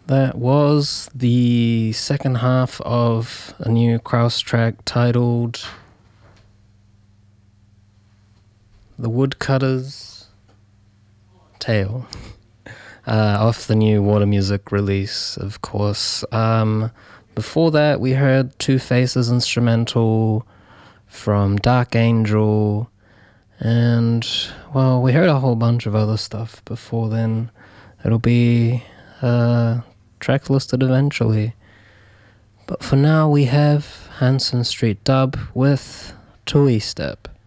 That was the second half of a new Kraus track titled The Woodcutter's Tale, off the new Water Music release, of course. Before that, we heard Two Faces instrumental from Dark Angel, and, well, we heard a whole bunch of other stuff before then. It'll be track listed eventually. But for now, we have Hanson Street Dub with Tui Step.